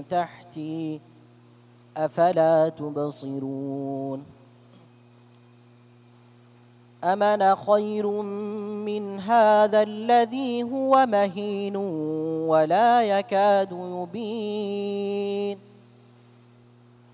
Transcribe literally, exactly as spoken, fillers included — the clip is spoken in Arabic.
تحتي أفلا تبصرون أم أنا خير من هذا الذي هو مهين ولا يكاد يبين